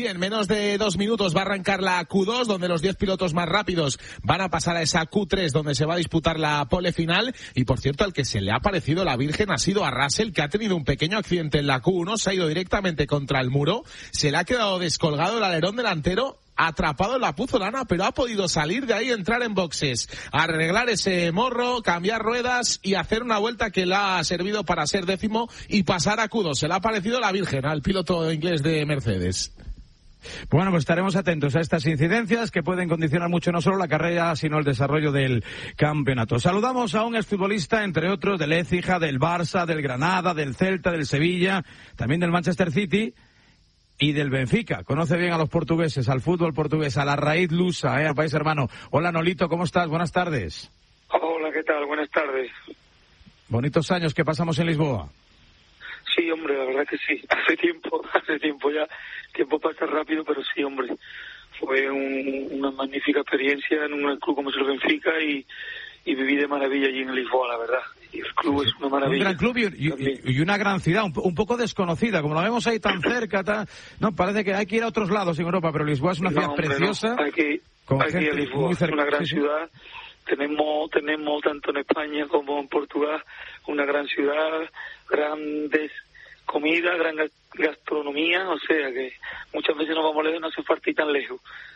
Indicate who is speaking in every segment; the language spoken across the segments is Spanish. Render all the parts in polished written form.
Speaker 1: En menos de 2 minutos va a arrancar la Q2, donde los 10 pilotos más rápidos van a pasar a esa Q3, donde se va a disputar la pole final. Y por cierto, al que se le ha parecido la Virgen ha sido a Russell, que ha tenido un pequeño accidente en la Q1, se ha ido directamente contra el muro, se le ha quedado descolgado el alerón delantero, atrapado en la puzolana, pero ha podido salir de ahí, entrar en boxes, arreglar ese morro, cambiar ruedas y hacer una vuelta que le ha servido para ser 10º y pasar a Q2. Se le ha parecido la Virgen al piloto inglés de Mercedes.
Speaker 2: Bueno, pues estaremos atentos a estas incidencias que pueden condicionar mucho no solo la carrera, sino el desarrollo del campeonato. Saludamos a un exfutbolista, entre otros, del Écija, del Barça, del Granada, del Celta, del Sevilla, también del Manchester City y del Benfica. Conoce bien a los portugueses, al fútbol portugués, a la raíz lusa, al país hermano. Hola, Nolito, ¿cómo estás? Buenas tardes.
Speaker 3: Hola, ¿qué tal? Buenas tardes.
Speaker 2: Bonitos años que pasamos en Lisboa.
Speaker 3: Sí, hombre, la verdad que sí. Hace tiempo ya. Tiempo pasa rápido, pero sí, hombre. Fue una magnífica experiencia en un club como es el Benfica y viví de maravilla allí en Lisboa, la verdad. Y el club es una maravilla.
Speaker 2: Un gran club y una gran ciudad, un poco desconocida. Como la vemos ahí tan cerca, no, parece que hay que ir a otros lados en Europa, pero Lisboa es una ciudad preciosa.
Speaker 3: No. Hay que ir a Lisboa, es una gran ciudad. Tenemos tanto en España como en Portugal una gran ciudad, grandes comidas, gran gastronomía, o sea que muchas veces nos vamos lejos y no hace falta ir tan lejos.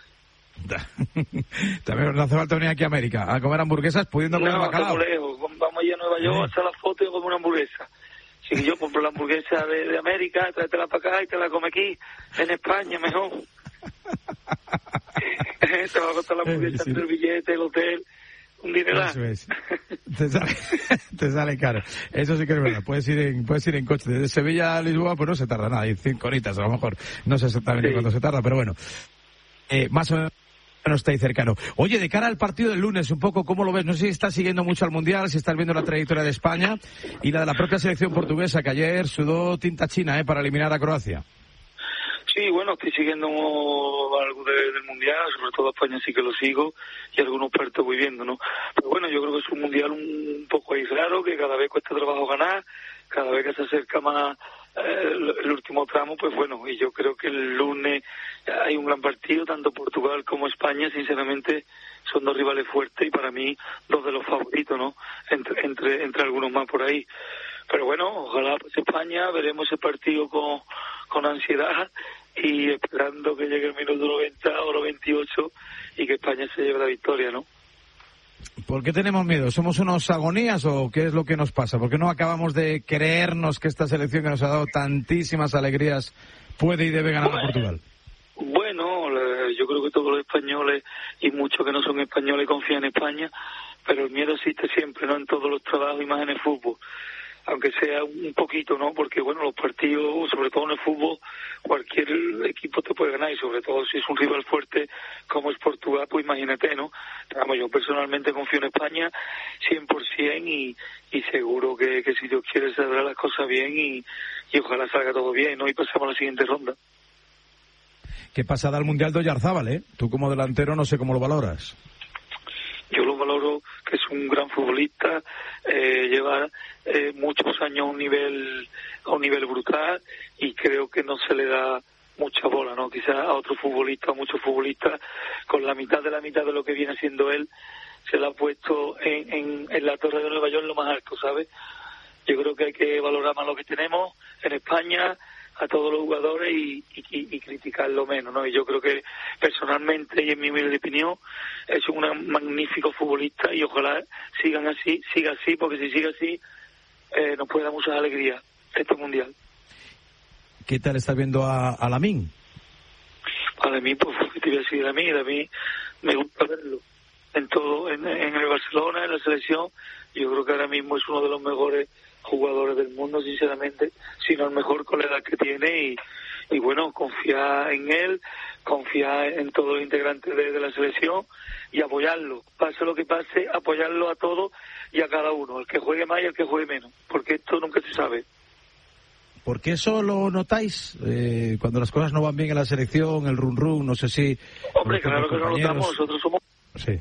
Speaker 2: También no hace falta venir aquí a América a comer hamburguesas pudiendo comer bacalao.
Speaker 3: No, lejos. Vamos allá a Nueva York, hasta la foto y como una hamburguesa. Si yo compro la hamburguesa de América, tráetela para acá y te la come aquí, en España mejor. Te va a costar la hamburguesa entre el billete, el hotel, un dineral.
Speaker 2: Te sale caro. Eso sí que es verdad. Puedes ir en coche desde Sevilla a Lisboa, pues no se tarda nada. Hay 5 horitas a lo mejor. No sé exactamente cuánto se tarda, pero bueno. Más o menos está ahí cercano. Oye, de cara al partido del lunes, un poco, ¿cómo lo ves? No sé si estás siguiendo mucho al Mundial, si estás viendo la trayectoria de España y la de la propia selección portuguesa, que ayer sudó tinta china para eliminar a Croacia.
Speaker 3: Sí, bueno, estoy siguiendo algo del Mundial, sobre todo a España sí que lo sigo, y algunos partidos voy viendo, ¿no? Pero bueno, yo creo que es un Mundial un poco ahí raro, que cada vez cuesta trabajo ganar, cada vez que se acerca más el último tramo, pues bueno, y yo creo que el lunes hay un gran partido, tanto Portugal como España, sinceramente son dos rivales fuertes y para mí dos de los favoritos, ¿no? Entre algunos más por ahí. Pero bueno, ojalá pues España, veremos ese partido con ansiedad y esperando que llegue el minuto 90 o 98 y que España se lleve la victoria, ¿no?
Speaker 2: ¿Por qué tenemos miedo? ¿Somos unos agonías o qué es lo que nos pasa? ¿Por qué no acabamos de creernos que esta selección que nos ha dado tantísimas alegrías puede y debe ganar a Portugal?
Speaker 3: Bueno, yo creo que todos los españoles y muchos que no son españoles confían en España, pero el miedo existe siempre, ¿no? En todos los trabajos y más en el fútbol. Aunque sea un poquito, ¿no? Porque, bueno, los partidos, sobre todo en el fútbol, cualquier equipo te puede ganar y sobre todo si es un rival fuerte como es Portugal, pues imagínate, ¿no? Vamos, yo personalmente confío en España 100% y seguro que si Dios quiere se hará las cosas bien y ojalá salga todo bien, ¿no? Y pasamos a la siguiente ronda.
Speaker 2: Qué pasada el Mundial de Oyarzábal, ¿eh? Tú como delantero no sé cómo lo valoras.
Speaker 3: Yo lo valoro, que es un gran futbolista, lleva muchos años a un nivel brutal y creo que no se le da mucha bola, ¿no? Quizás a otros futbolistas, a muchos futbolistas, con la mitad de lo que viene siendo él, se le ha puesto en la Torre de Nueva York lo más alto, ¿sabes? Yo creo que hay que valorar más lo que tenemos en España, a todos los jugadores y criticarlo menos, ¿no? Y yo creo que personalmente y en mi humilde opinión es un magnífico futbolista y ojalá siga así, porque si sigue así nos puede dar muchas alegrías este Mundial.
Speaker 2: ¿Qué tal estás viendo a Lamine?
Speaker 3: A Lamine, pues, ¿qué te voy a decir de Lamine? A mí me gusta verlo en todo, en el Barcelona, en la selección. Yo creo que ahora mismo es uno de los mejores jugadores del mundo, sinceramente, sino el mejor con la edad que tiene y bueno, confiar en él, confiar en todos los integrantes de la selección y apoyarlo, pase lo que pase, apoyarlo a todos y a cada uno, el que juegue más y el que juegue menos, porque esto nunca se sabe.
Speaker 2: ¿Por qué eso lo notáis cuando las cosas no van bien en la selección, el run, no sé si...
Speaker 3: Hombre, claro que no lo notamos, nosotros somos...
Speaker 2: Sí.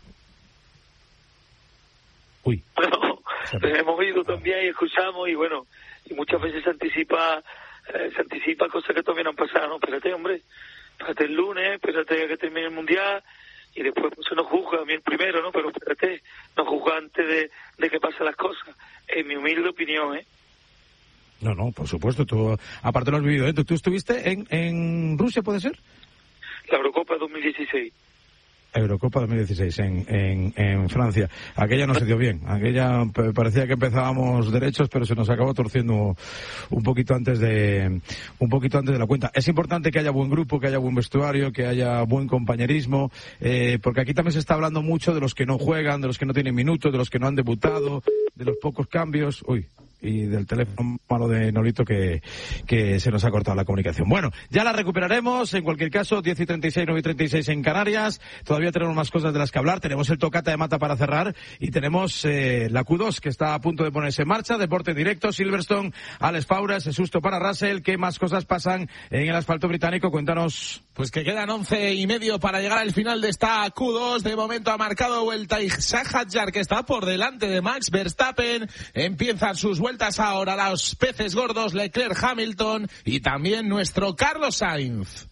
Speaker 2: Uy.
Speaker 3: Bueno, hemos oído también y escuchamos y bueno, y muchas veces se anticipa se anticipa cosas que todavía no han pasado, ¿no? Espérate, hombre, espérate el lunes, espérate a que termine el Mundial, y después pues, se nos juzga, a mí el primero, ¿no? Pero espérate, nos juzga antes de que pasen las cosas, en mi humilde opinión, ¿eh?
Speaker 2: No, por supuesto, tú aparte lo has vivido, ¿eh? ¿Tú estuviste en Rusia, puede ser?
Speaker 3: La Eurocopa 2016.
Speaker 2: Eurocopa 2016 en Francia. Aquella no se dio bien. Aquella parecía que empezábamos derechos, pero se nos acabó torciendo un poquito antes de la cuenta. Es importante que haya buen grupo, que haya buen vestuario, que haya buen compañerismo, porque aquí también se está hablando mucho de los que no juegan, de los que no tienen minutos, de los que no han debutado, de los pocos cambios. Y del teléfono malo de Nolito que se nos ha cortado la comunicación. Bueno, ya la recuperaremos. En cualquier caso, 10:36, 9:36 en Canarias. Todavía tenemos más cosas de las que hablar. Tenemos el Tocata de Mata para cerrar y tenemos la Q2 que está a punto de ponerse en marcha. Deporte directo, Silverstone, Alex Faura, ese susto para Russell. ¿Qué más cosas pasan en el asfalto británico? Cuéntanos.
Speaker 1: Pues que quedan 11:30 para llegar al final de esta Q2. De momento ha marcado vuelta Isaac Hadjar, que está por delante de Max Verstappen. Empiezan sus vueltas ahora los peces gordos Leclerc, Hamilton y también nuestro Carlos Sainz.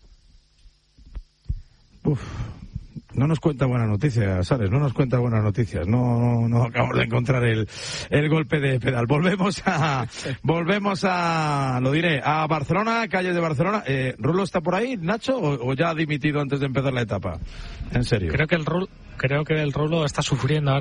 Speaker 2: No nos cuenta buenas noticias, Sárez, no nos cuenta buenas noticias. No acabamos de encontrar el golpe de pedal. Volvemos a, lo diré, a Barcelona, calle de Barcelona. ¿Rulo está por ahí, Nacho, o ya ha dimitido antes de empezar la etapa? En serio.
Speaker 4: Creo que el Rulo está sufriendo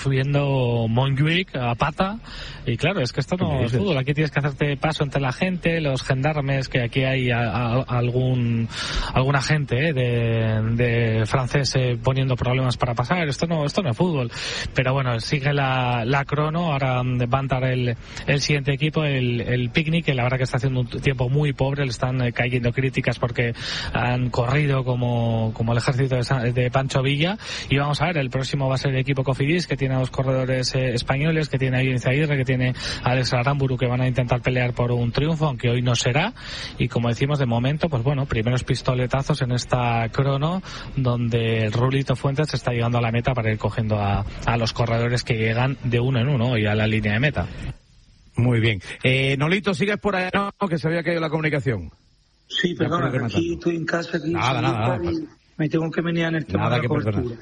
Speaker 4: Montjuic a pata, y claro, es que esto no es fútbol. Aquí tienes que hacerte paso entre la gente, los gendarmes, que aquí hay alguna gente de francés poniendo problemas para pasar. Esto no es fútbol. Pero bueno, sigue la crono. Ahora va a entrar el siguiente equipo, el Picnic, que la verdad que está haciendo un tiempo muy pobre. Le están cayendo críticas porque han corrido como el ejército de Pancho Villa. Y vamos a ver, el próximo va a ser el equipo Cofidis, que tiene a dos corredores españoles, que tiene a Ion Izaguirre, que tiene a Alex Aramburu, que van a intentar pelear por un triunfo, aunque hoy no será. Y como decimos, de momento, pues bueno, primeros pistoletazos en esta crono, donde el Rulito Fuentes está llegando a la meta para ir cogiendo a los corredores que llegan de uno en uno y a la línea de meta.
Speaker 2: Muy bien. Nolito, ¿sigues por ahí? No, que se había caído la comunicación.
Speaker 3: Sí, perdona, aquí estoy en casa.
Speaker 2: Nada.
Speaker 3: Me tengo que venir en el tema de la cobertura.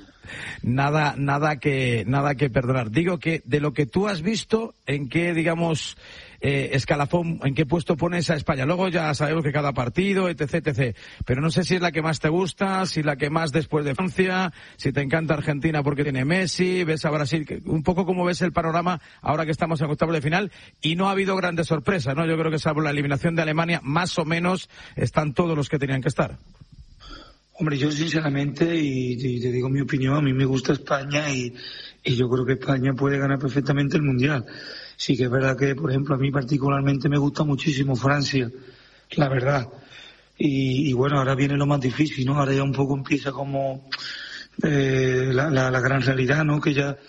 Speaker 2: Nada que perdonar. Digo que de lo que tú has visto, en qué, digamos, escalafón, en qué puesto pones a España. Luego ya sabemos que cada partido, etc. Pero no sé si es la que más te gusta, si la que más después de Francia, si te encanta Argentina porque tiene Messi, ves a Brasil, un poco cómo ves el panorama ahora que estamos en octavos de final, y no ha habido grandes sorpresas, ¿no? Yo creo que salvo la eliminación de Alemania, más o menos están todos los que tenían que estar.
Speaker 3: Hombre, yo sinceramente, y te digo mi opinión, a mí me gusta España y yo creo que España puede ganar perfectamente el Mundial. Sí que es verdad que, por ejemplo, a mí particularmente me gusta muchísimo Francia, la verdad. Y bueno, ahora viene lo más difícil, ¿no? Ahora ya un poco empieza como la gran realidad, ¿no? Que ya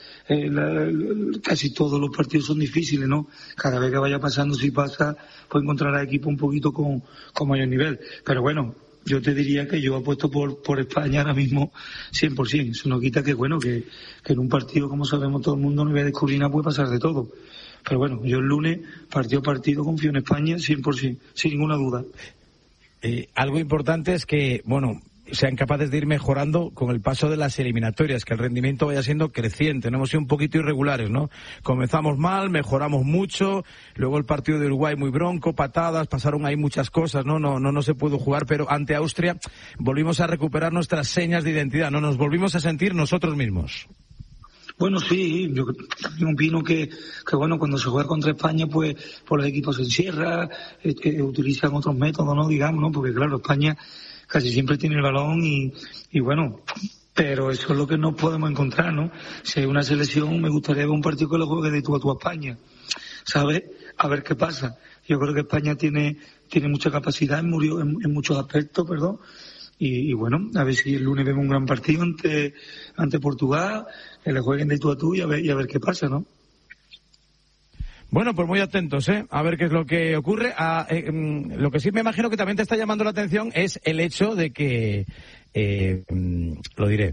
Speaker 3: casi todos los partidos son difíciles, ¿no? Cada vez que vaya pasando, si pasa, pues encontrará equipo un poquito con mayor nivel. Pero bueno, yo te diría que yo apuesto por España ahora mismo 100%. Eso no quita que, bueno, que en un partido, como sabemos todo el mundo, a nivel de Corina puede pasar de todo. Pero bueno, yo el lunes, partido a partido, confío en España 100%, sin ninguna duda.
Speaker 2: Algo importante es que, bueno, sean capaces de ir mejorando con el paso de las eliminatorias, que el rendimiento vaya siendo creciente. No hemos sido un poquito irregulares, ¿no? Comenzamos mal, mejoramos mucho, luego el partido de Uruguay muy bronco, patadas, pasaron ahí muchas cosas, no se pudo jugar, pero ante Austria volvimos a recuperar nuestras señas de identidad, no nos volvimos a sentir nosotros mismos.
Speaker 3: Bueno, sí, yo también opino que bueno, cuando se juega contra España, pues los equipos se encierran, utilizan otros métodos, ¿no? Digamos, ¿no? Porque claro, España casi siempre tiene el balón y bueno, pero eso es lo que no podemos encontrar, ¿no? Si hay una selección, me gustaría ver un partido que lo juegue de tú a tú a España, ¿sabes? A ver qué pasa. Yo creo que España tiene mucha capacidad en muchos aspectos, perdón. Y bueno, a ver si el lunes vemos un gran partido ante Portugal, que le jueguen de tú a tú y a ver qué pasa, ¿no?
Speaker 2: Bueno, pues muy atentos, a ver qué es lo que ocurre. Lo que sí me imagino que también te está llamando la atención es el hecho de que, lo diré,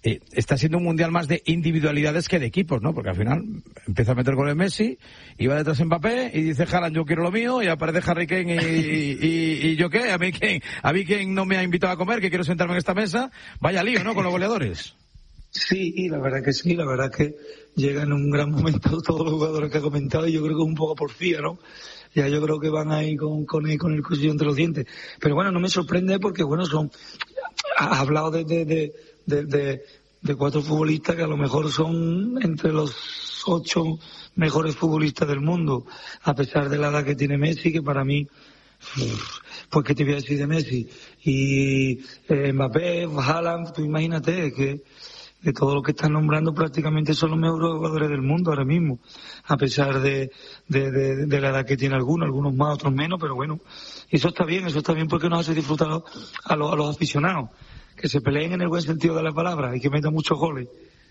Speaker 2: está siendo un mundial más de individualidades que de equipos, ¿no? Porque al final empieza a meter goles Messi, y va detrás Mbappé, y dice Haaland, yo quiero lo mío, y aparece Harry Kane y yo qué, a mí Kane no me ha invitado a comer, que quiero sentarme en esta mesa. Vaya lío, ¿no? Con los goleadores.
Speaker 3: Sí, y la verdad que sí, la verdad que llegan en un gran momento todos los jugadores que ha comentado, y yo creo que es un poco porfía, ¿no? Ya yo creo que van ahí con el cuchillo entre los dientes. Pero bueno, no me sorprende porque, bueno, ha hablado de 4 futbolistas que a lo mejor son entre los 8 mejores futbolistas del mundo, a pesar de la edad que tiene Messi, que para mí, pues qué te voy a decir de Messi, y Mbappé, Haaland, tú imagínate que de todo lo que están nombrando prácticamente son los mejores jugadores del mundo ahora mismo, a pesar de la edad que tiene algunos más, otros menos, pero bueno, eso está bien porque nos hace disfrutar a los aficionados, que se peleen en el buen sentido de la palabra y que metan muchos goles.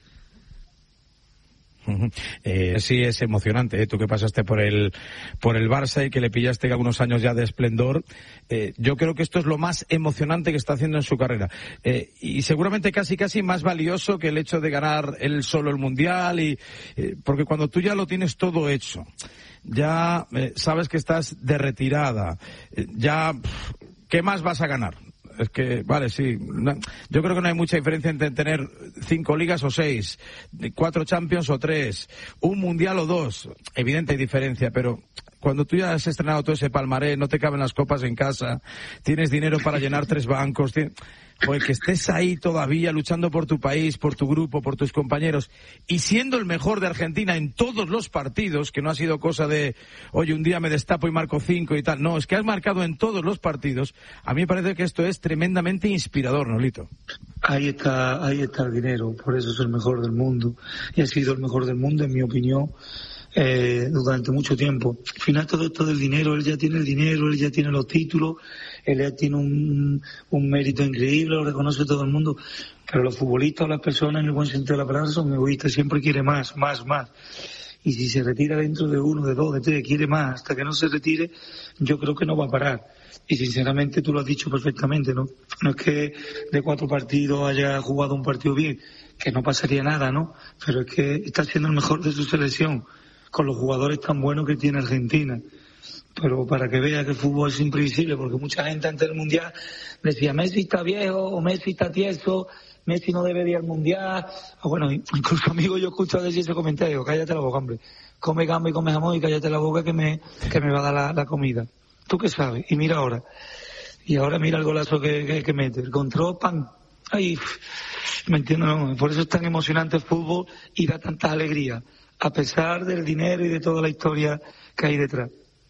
Speaker 2: Sí, es emocionante, tú que pasaste por el Barça y que le pillaste algunos años ya de esplendor. Yo creo que esto es lo más emocionante que está haciendo en su carrera, y seguramente casi más valioso que el hecho de ganar él solo el Mundial, porque cuando tú ya lo tienes todo hecho, ya sabes que estás de retirada, ya ¿qué más vas a ganar? Es que, vale, sí, yo creo que no hay mucha diferencia entre tener 5 ligas o 6, 4 Champions o 3, un Mundial o 2. Evidente hay diferencia, pero cuando tú ya has estrenado todo ese palmarés, no te caben las copas en casa, tienes dinero para llenar 3 bancos, pues que estés ahí todavía luchando por tu país, por tu grupo, por tus compañeros, y siendo el mejor de Argentina en todos los partidos, que no ha sido cosa de, oye, un día me destapo y marco 5 y tal. No, es que has marcado en todos los partidos. A mí me parece que esto es tremendamente inspirador, ¿no, Lito?
Speaker 3: Ahí está el dinero, por eso es el mejor del mundo, y ha sido el mejor del mundo, en mi opinión, durante mucho tiempo. Al final todo esto del dinero, él ya tiene el dinero, él ya tiene los títulos, él ya tiene un mérito increíble, lo reconoce todo el mundo, pero los futbolistas o las personas, en el buen sentido de la palabra, son egoístas, siempre quiere más. Y si se retira dentro de 1, de 2, de 3, quiere más, hasta que no se retire, yo creo que no va a parar. Y sinceramente tú lo has dicho perfectamente, ¿no? No es que de 4 partidos haya jugado un partido bien, que no pasaría nada, ¿no? Pero es que está siendo el mejor de su selección, con los jugadores tan buenos que tiene Argentina. Pero para que vea que el fútbol es imprevisible, porque mucha gente antes del Mundial decía Messi está viejo, o Messi está tieso, Messi no debe ir al Mundial. Bueno, incluso amigo, yo escucho decir ese comentario, cállate la boca, hombre, come gamba y come jamón y cállate la boca que me va a dar la comida. ¿Tú qué sabes? Y mira ahora. Y ahora mira el golazo que mete. El control, ¡pam! Ay, me entiendo, no. Por eso es tan emocionante el fútbol y da tanta alegría, a pesar del dinero y de toda la historia que hay detrás.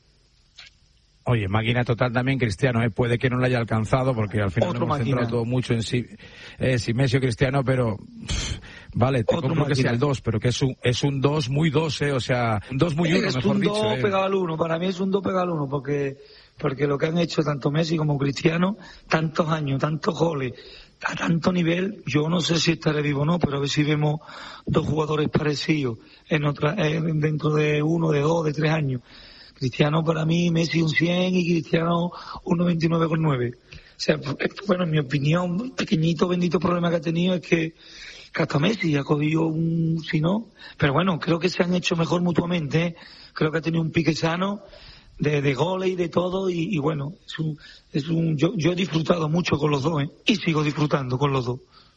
Speaker 2: Oye, máquina total también Cristiano, puede que no lo haya alcanzado porque al final no hemos centrado todo mucho en sí, si Messi o Cristiano, pero vale, te compro que sea el 2, pero que es un 2 muy 2, o sea, un 2 muy 1, mejor dicho. Es un 2
Speaker 3: pegado al 1, para mí es un 2 pegado al 1, porque lo que han hecho tanto Messi como Cristiano, tantos años, tantos goles, a tanto nivel, yo no sé si estaré vivo o no, pero a ver si vemos 2 jugadores parecidos dentro de 1, de 2, de 3 años. Cristiano para mí, Messi un 100 y Cristiano un 99,9. O sea, bueno, en mi opinión, un pequeñito bendito problema que ha tenido es que hasta Messi ha cogido si no, pero bueno, creo que se han hecho mejor mutuamente, ¿eh? Creo que ha tenido un pique sano de goles y de todo, y bueno, yo he disfrutado mucho con los dos, y sigo disfrutando con los dos.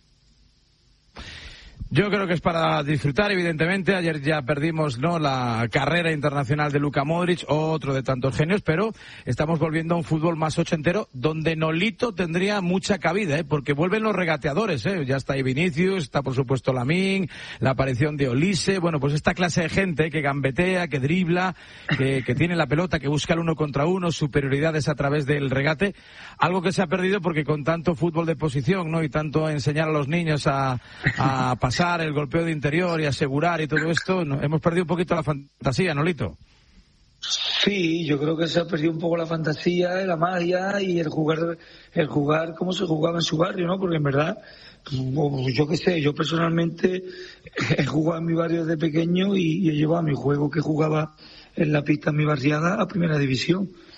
Speaker 2: Yo creo que es para disfrutar, evidentemente. Ayer ya perdimos, ¿no?, la carrera internacional de Luka Modric, otro de tantos genios, pero estamos volviendo a un fútbol más ochentero, donde Nolito tendría mucha cabida, porque vuelven los regateadores, ya está ahí Vinicius, está por supuesto Lamine, la aparición de Olise, bueno, pues esta clase de gente que gambetea, que dribla, que tiene la pelota, que busca el 1 contra 1, superioridades a través del regate, algo que se ha perdido porque con tanto fútbol de posición, ¿no?, y tanto enseñar a los niños a pasar el golpeo de interior y asegurar y todo esto, hemos perdido un poquito la fantasía, ¿no, Lito?
Speaker 3: Sí, yo creo que se ha perdido un poco la fantasía, la magia y el jugar como se jugaba en su barrio, ¿no? Porque en verdad, yo qué sé, yo personalmente he jugado en mi barrio desde pequeño y he llevado mi juego que jugaba en la pista en mi barriada a primera división.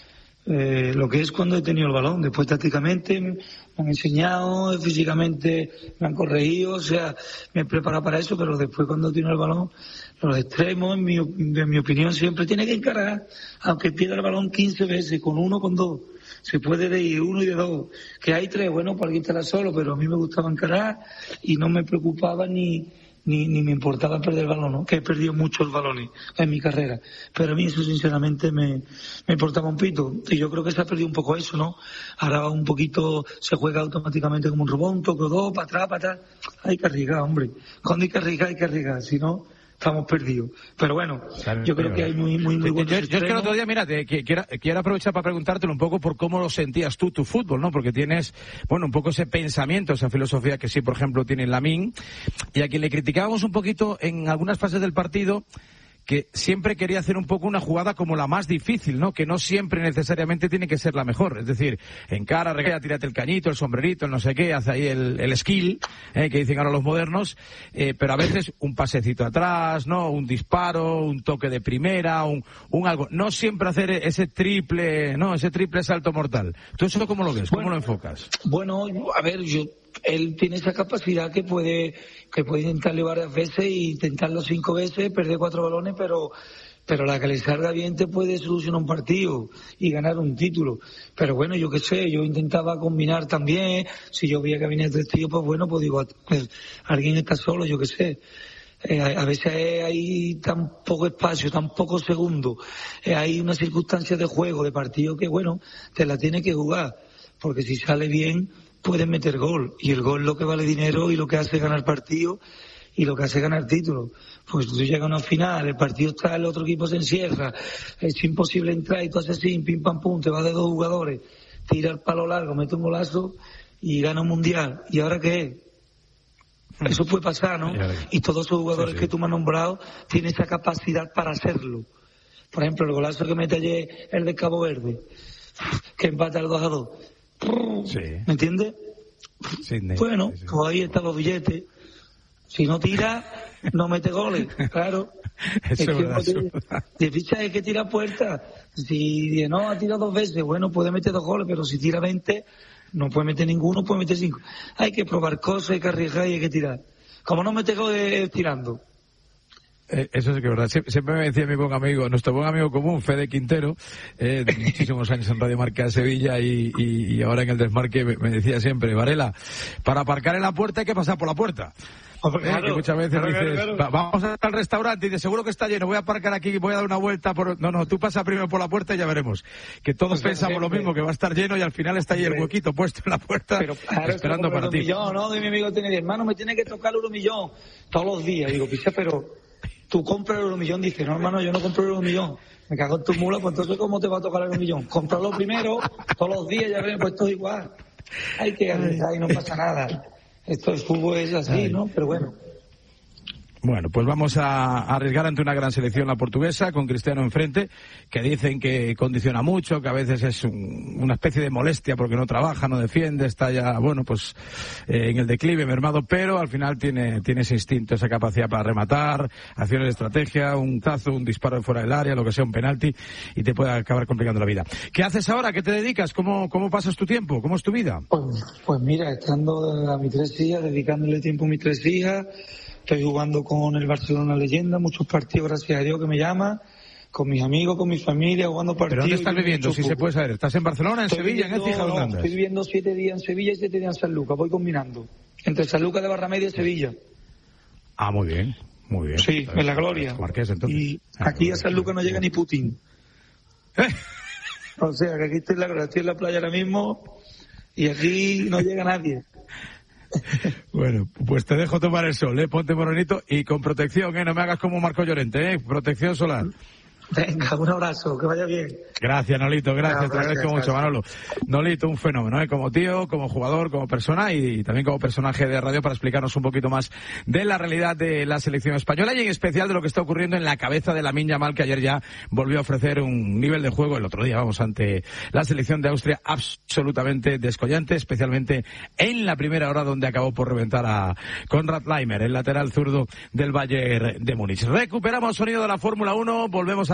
Speaker 5: lo que es cuando he tenido el balón. Después tácticamente me han enseñado, físicamente me han corregido, o sea, me he preparado para eso, pero después cuando tengo el balón, los extremos, en mi opinión, siempre tiene que encarar, aunque pierda el balón 15 veces, con uno, con dos. Se puede de ir uno y de dos. Que hay tres, bueno, para alguien estará solo, pero a mí me gustaba encarar y no me preocupaba ni me importaba perder el balón, ¿no? Que he perdido muchos balones en mi carrera. Pero a mí eso sinceramente me importaba un pito. Y yo creo que se ha perdido un poco eso, ¿no? Ahora un poquito se juega automáticamente como un robot, un toque o dos, para atrás, para atrás. Hay que arriesgar, hombre. Cuando hay que arriesgar, si no, estamos perdidos. Pero bueno, yo creo que hay muy buenos
Speaker 2: yo es que el otro día, mira, quiero aprovechar para preguntártelo un poco por cómo lo sentías tú, tu fútbol, ¿no? Porque tienes, bueno, un poco ese pensamiento, esa filosofía que sí, por ejemplo, tiene Lamine, y a quien le criticábamos un poquito en algunas fases del partido, que siempre quería hacer un poco una jugada como la más difícil, ¿no? Que no siempre necesariamente tiene que ser la mejor. Es decir, encara, regatea, tírate el cañito, el sombrerito, el no sé qué, hace ahí el skill, que dicen ahora los modernos, pero a veces un pasecito atrás, ¿no? Un disparo, un toque de primera, un algo. No siempre hacer ese triple, ¿no? Ese triple salto mortal. ¿Tú eso cómo lo ves? ¿Cómo lo enfocas?
Speaker 5: Bueno, a ver, él tiene esa capacidad que puede intentarlo varias veces e intentarlo 5 veces, perder 4 balones, pero la que le salga bien te puede solucionar un partido y ganar un título. Pero bueno, yo qué sé, yo intentaba combinar también. Si yo veía que venía 3 tíos, pues bueno, pues digo, pues, alguien está solo, yo qué sé. A veces hay tan poco espacio, tan pocos segundos. Hay una circunstancia de juego, de partido que bueno, te la tienes que jugar. Porque si sale bien, pueden meter gol, y el gol es lo que vale dinero y lo que hace ganar partido y lo que hace ganar títulos. Pues tú llegas a una final, el partido está, el otro equipo se encierra, es imposible entrar y tú haces así, pim pam pum, te vas de 2 jugadores, tira el palo largo, mete un golazo y gana un mundial. ¿Y ahora qué? Eso puede pasar, ¿no? Y todos esos jugadores que tú me has nombrado tienen esa capacidad para hacerlo. Por ejemplo, el golazo que mete ayer el de Cabo Verde, que empata el 2-2.
Speaker 2: Sí.
Speaker 5: ¿Me entiendes? Bueno, pues ahí están los billetes. Si no tira, no mete goles, claro.
Speaker 2: Eso es verdad.
Speaker 5: De ficha hay que tirar puertas. Si no ha tirado 2 veces, bueno, puede meter 2 goles, pero si tira 20, no puede meter ninguno, puede meter 5. Hay que probar cosas, hay que arriesgar y hay que tirar. Como no mete goles, tirando.
Speaker 2: Eso sí que es verdad. Siempre me decía mi buen amigo, nuestro buen amigo común, Fede Quintero, de muchísimos años en Radio Marca de Sevilla y ahora en el Desmarque me decía siempre, Varela, para aparcar en la puerta hay que pasar por la puerta. Claro, que muchas veces dices, claro. Vamos al restaurante y de seguro que está lleno, voy a aparcar aquí y voy a dar una vuelta No, tú pasa primero por la puerta y ya veremos. Que todos pensamos lo mismo, que va a estar lleno y al final está ahí el huequito puesto en la puerta, pero, claro, esperando para ti.
Speaker 5: No, de mi amigo tiene 10 hermano, me tiene que tocar el 1 millón todos los días. Digo, picha, pero tú compras el 1 millón, dice, no hermano, yo no compro el 1 millón. Me cago en tu mula, pues entonces ¿cómo te va a tocar el 1 millón? Comprarlo primero, todos los días, ya ven, pues todo igual. Hay que arriesgar y no pasa nada. Esto el fútbol es así, ¿no? Pero bueno.
Speaker 2: Bueno, pues vamos a arriesgar ante una gran selección, la portuguesa, con Cristiano enfrente, que dicen que condiciona mucho, que a veces es una especie de molestia porque no trabaja, no defiende, está ya, bueno, pues en el declive, mermado, pero al final tiene ese instinto, esa capacidad para rematar, acciones de estrategia, un tazo, un disparo de fuera del área, lo que sea, un penalti, y te puede acabar complicando la vida. ¿Qué haces ahora? ¿Qué te dedicas? ¿Cómo pasas tu tiempo? ¿Cómo es tu vida?
Speaker 5: Pues mira, estando a mis 3 hijas, dedicándole tiempo a mis 3 hijas. Estoy jugando con el Barcelona Leyenda, muchos partidos, gracias a Dios, que me llama, con mis amigos, con mi familia, jugando partidos.
Speaker 2: ¿Pero dónde estás viviendo, si se puede saber? ¿Estás en Barcelona, en Sevilla, en Écija? ¿Dónde andas?
Speaker 5: Estoy viviendo 7 días en Sevilla y 7 días en San Lucas, voy combinando. Entre San Lucas de Barramedia y Sevilla.
Speaker 2: Ah, muy bien, muy bien.
Speaker 5: Sí, en la gloria.
Speaker 2: Marqués, entonces.
Speaker 5: Y aquí a San Lucas no llega ni Putin. O sea, que aquí estoy en la playa ahora mismo y aquí no llega nadie.
Speaker 2: Bueno, pues te dejo tomar el sol, ponte morenito y con protección, no me hagas como Marco Llorente, protección solar.
Speaker 5: Venga, un abrazo, que vaya bien.
Speaker 2: Gracias, Nolito, gracias, te agradezco mucho, Manolo. Nolito, un fenómeno, como tío, como jugador, como persona y también como personaje de radio para explicarnos un poquito más de la realidad de la selección española y en especial de lo que está ocurriendo en la cabeza de Lamine Yamal, que ayer ya volvió a ofrecer un nivel de juego el otro día, ante la selección de Austria absolutamente descollante, especialmente en la primera hora donde acabó por reventar a Konrad Laimer, el lateral zurdo del Bayern de Múnich. Recuperamos sonido de la Fórmula 1, volvemos a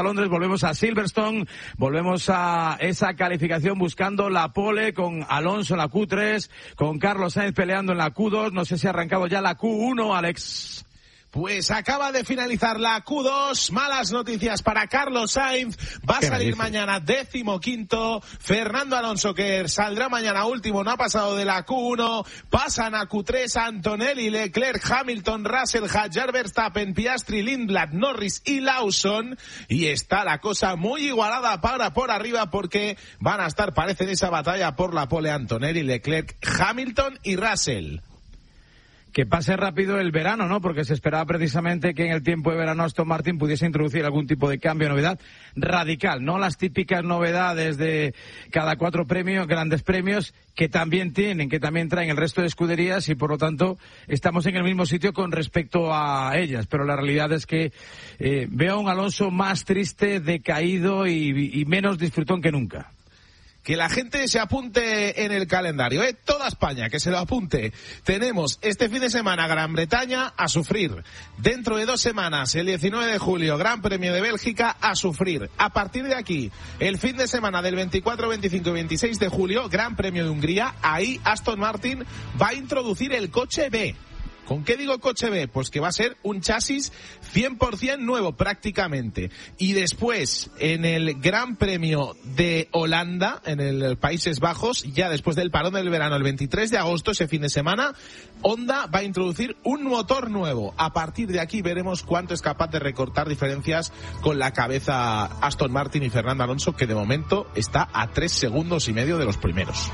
Speaker 2: Londres, volvemos a Silverstone, volvemos a esa calificación buscando la pole con Alonso en la Q3, con Carlos Sainz peleando en la Q2. No sé si ha arrancado ya la Q1, Alex.
Speaker 1: Pues acaba de finalizar la Q2, malas noticias para Carlos Sainz, va a salir mañana 15º, Fernando Alonso, que saldrá mañana último, no ha pasado de la Q1, pasan a Q3 Antonelli, Leclerc, Hamilton, Russell, Hadjar, Verstappen, Piastri, Lindblad, Norris y Lawson, y está la cosa muy igualada para por arriba porque van a estar, parece, en esa batalla por la pole Antonelli, Leclerc, Hamilton y Russell.
Speaker 2: Que pase rápido el verano, ¿no? Porque se esperaba precisamente que en el tiempo de verano Aston Martin pudiese introducir algún tipo de cambio, novedad radical, no las típicas novedades de cada 4 premios, grandes premios, que también traen el resto de escuderías y por lo tanto estamos en el mismo sitio con respecto a ellas. Pero la realidad es que veo a un Alonso más triste, decaído y menos disfrutón que nunca.
Speaker 1: Que la gente se apunte en el calendario, toda España, que se lo apunte. Tenemos este fin de semana Gran Bretaña a sufrir. Dentro de 2 semanas, el 19 de julio, Gran Premio de Bélgica a sufrir. A partir de aquí, el fin de semana del 24, 25 y 26 de julio, Gran Premio de Hungría. Ahí Aston Martin va a introducir el coche B. ¿Con qué digo coche B? Pues que va a ser un chasis 100% nuevo prácticamente. Y después, en el Gran Premio de Holanda, en el Países Bajos, ya después del parón del verano, el 23 de agosto, ese fin de semana, Honda va a introducir un motor nuevo. A partir de aquí veremos cuánto es capaz de recortar diferencias con la cabeza Aston Martin y Fernando Alonso, que de momento está a 3,5 segundos de los primeros.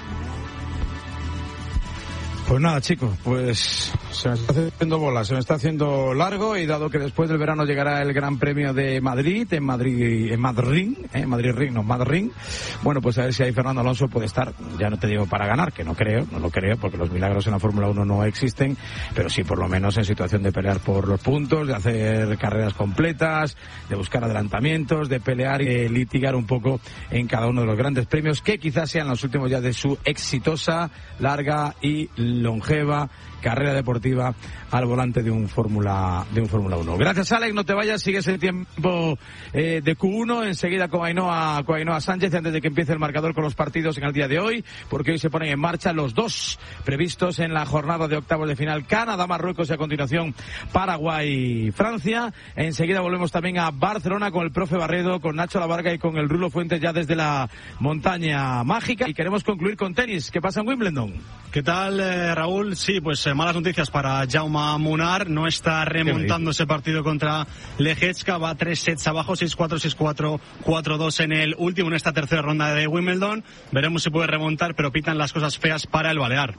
Speaker 2: Pues nada, chicos, pues se me está haciendo bola, se me está haciendo largo y dado que después del verano llegará el Gran Premio de Madrid, Madrid, bueno, pues a ver si ahí Fernando Alonso puede estar, ya no te digo para ganar, que no lo creo, porque los milagros en la Fórmula 1 no existen, pero sí por lo menos en situación de pelear por los puntos, de hacer carreras completas, de buscar adelantamientos, de pelear y litigar un poco en cada uno de los grandes premios, que quizás sean los últimos ya de su exitosa, larga y longeva carrera deportiva al volante de un Fórmula 1. Gracias, Alex, no te vayas, sigues el tiempo de Q1, enseguida con Ainhoa Sánchez, antes de que empiece el marcador con los partidos en el día de hoy, porque hoy se ponen en marcha los 2 previstos en la jornada de octavos de final, Canadá, Marruecos y a continuación Paraguay, Francia. Enseguida volvemos también a Barcelona con el profe Barredo, con Nacho Lavarga y con el Rulo Fuentes ya desde la montaña mágica, y queremos concluir con tenis. ¿Qué pasa en Wimbledon?
Speaker 6: ¿Qué tal, Raúl? Sí, pues malas noticias para Jaume Munar, no está remontando ese partido contra Lehecka, va 3 sets abajo, 6-4, 6-4, 4-2 en el último, en esta tercera ronda de Wimbledon. Veremos si puede remontar, pero pitan las cosas feas para el balear.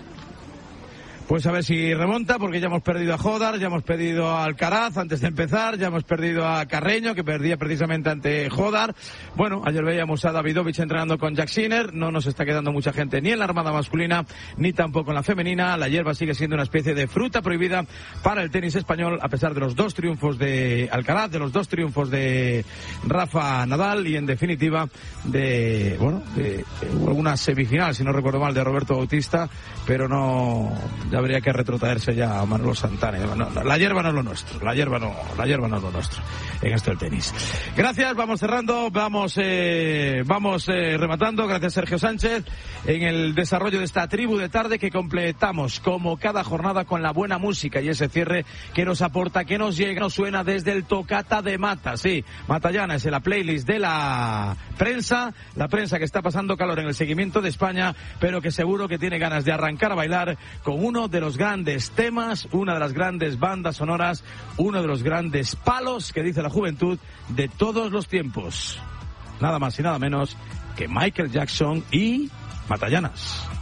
Speaker 2: Pues a ver si remonta, porque ya hemos perdido a Jodar, ya hemos perdido a Alcaraz antes de empezar, ya hemos perdido a Carreño, que perdía precisamente ante Jodar. Bueno, ayer veíamos a Davidovich entrenando con Jack Sinner, no nos está quedando mucha gente ni en la armada masculina, ni tampoco en la femenina. La hierba sigue siendo una especie de fruta prohibida para el tenis español, a pesar de los 2 triunfos de Alcaraz, de los 2 triunfos de Rafa Nadal, y en definitiva de alguna semifinal, si no recuerdo mal, de Roberto Bautista, pero no... habría que retrotraerse ya a Manolo Santana. No, la hierba no es lo nuestro, la hierba no es lo nuestro en esto del tenis. Gracias, vamos cerrando, vamos rematando. Gracias, Sergio Sánchez, en el desarrollo de esta tribu de tarde que completamos como cada jornada con la buena música y ese cierre que nos aporta, que nos llega, nos suena desde el Tocata de Mata. Sí, Matallana es en la playlist de la prensa que está pasando calor en el seguimiento de España, pero que seguro que tiene ganas de arrancar a bailar con uno de los grandes temas, una de las grandes bandas sonoras, uno de los grandes palos que dice la juventud de todos los tiempos. Nada más y nada menos que Michael Jackson y Matallanas.